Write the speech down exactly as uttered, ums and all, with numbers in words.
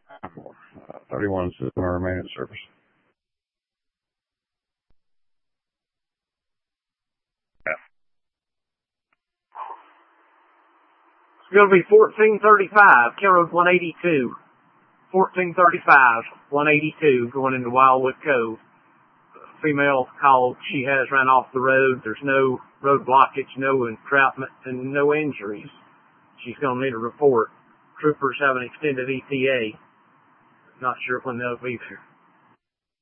Uh, thirty-one system will remain in service. It's going to be fourteen thirty-five, County Road one eighty-two. fourteen thirty-five, one eighty-two, going into Wildwood Cove. Female called, she has run off the road. There's no road blockage, no entrapment, and no injuries. She's going to need a report. Troopers have an extended E T A. Not sure when they'll be there.